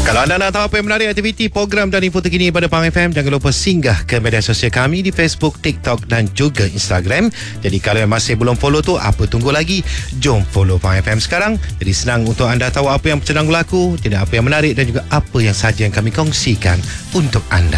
Kalau anda nak tahu apa yang menarik, aktiviti, program dan info terkini pada Pang FM, jangan lupa singgah ke media sosial kami di Facebook, TikTok dan juga Instagram. Jadi kalau yang masih belum follow tu, apa tunggu lagi? Jom follow Pang FM sekarang. Jadi senang untuk anda tahu apa yang sedang berlaku, jadi apa yang menarik dan juga apa yang sahaja yang kami kongsikan untuk anda.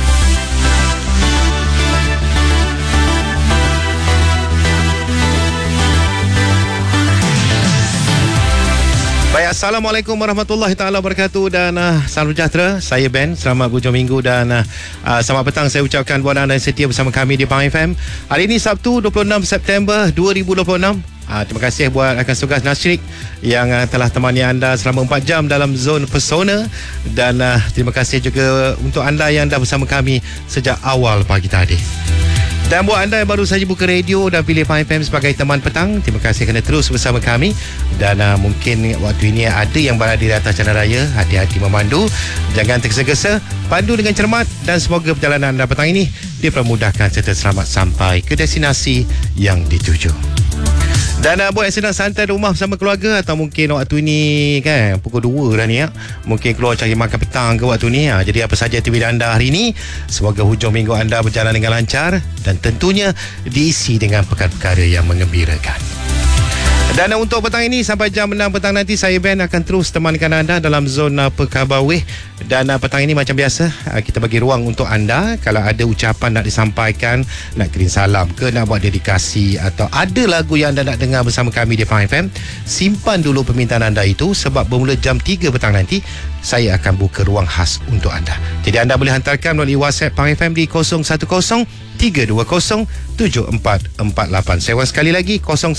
Baik, Assalamualaikum warahmatullahi taala wabarakatuh dan salam sejahtera. Saya Ben, selamat hujung minggu dan selamat petang saya ucapkan buat anda yang setia bersama kami di Pang FM. Hari ini Sabtu 26 September 2026. Terima kasih buat rakan tugas Nasrik yang telah temani anda selama 4 jam dalam zon pesona, dan terima kasih juga untuk anda yang dah bersama kami sejak awal pagi tadi. Dan buat anda yang baru saja buka radio dan pilih Pang FM sebagai teman petang, terima kasih kerana terus bersama kami. Dan mungkin waktu ini ada yang berada di atas jalan raya, hati-hati memandu, jangan tergesa-gesa, pandu dengan cermat, dan semoga perjalanan anda petang ini dipermudahkan serta selamat sampai ke destinasi yang dituju. Dan buat yang sedang santai di rumah bersama keluarga, atau mungkin waktu ni kan pukul 2 dah ni ya, mungkin keluar cari makan petang ke waktu ni jadi apa saja aktiviti anda hari ini, semoga hujung minggu anda berjalan dengan lancar dan tentunya diisi dengan perkara-perkara yang menggembirakan. Dan untuk petang ini sampai jam 6 petang nanti, saya Ben akan terus temankan anda dalam zona Perkabawih. Dan petang ini macam biasa, kita bagi ruang untuk anda. Kalau ada ucapan nak disampaikan, nak kirim salam ke, nak buat dedikasi, atau ada lagu yang anda nak dengar bersama kami di Pang FM, simpan dulu permintaan anda itu, sebab bermula jam 3 petang nanti saya akan buka ruang khas untuk anda. Jadi anda boleh hantarkan melalui WhatsApp Pang FM di 010-320-7448. Saya ulang sekali lagi,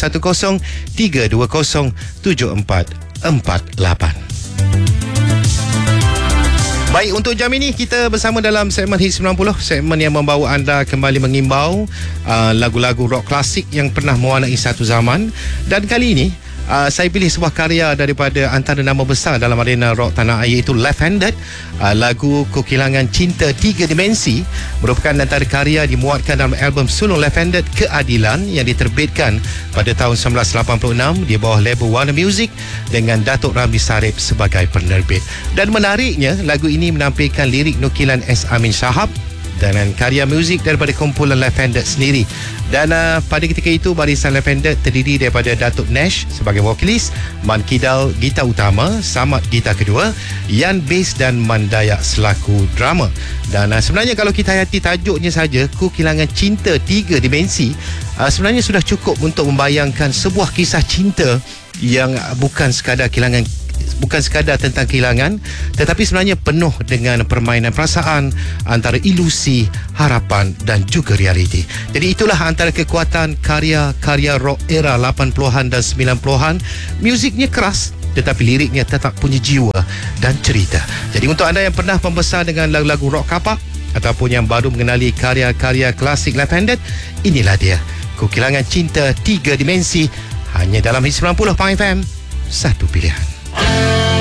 010-320-7448. Baik, untuk jam ini kita bersama dalam segmen Hit 90, segmen yang membawa anda kembali mengimbau lagu-lagu rock klasik yang pernah mewarnai satu zaman. Dan kali ini saya pilih sebuah karya daripada antara nama besar dalam arena rock tanah air, iaitu Left Handed. Lagu Kukilangan Cinta 3 Dimensi merupakan antara karya dimuatkan dalam album sulung Left Handed, Keadilan, yang diterbitkan pada tahun 1986 di bawah label Warner Music dengan Datuk Ramli Sarip sebagai penerbit. Dan menariknya, lagu ini menampilkan lirik nukilan S. Amin Shahab dan karya muzik daripada kumpulan Left Handed sendiri. Dan pada ketika itu, barisan Left Handed terdiri daripada Datuk Nash sebagai vokalis, Man Kidal gitar utama, Samad gitar kedua, Yan bass dan Man Dayak selaku drama. Dan sebenarnya kalau kita hayati tajuknya saja, Kukilangan Cinta 3 Dimensi, sebenarnya sudah cukup untuk membayangkan sebuah kisah cinta yang bukan sekadar tentang kehilangan, tetapi sebenarnya penuh dengan permainan perasaan antara ilusi, harapan dan juga realiti. Jadi itulah antara kekuatan karya-karya rock era 80-an dan 90-an. Musiknya keras tetapi liriknya tetap punya jiwa dan cerita. Jadi untuk anda yang pernah membesar dengan lagu-lagu rock kapak ataupun yang baru mengenali karya-karya klasik Left Handed, inilah dia, Kukilangan Cinta 3 Dimensi, hanya dalam Hit 90 Pang FM, satu pilihan.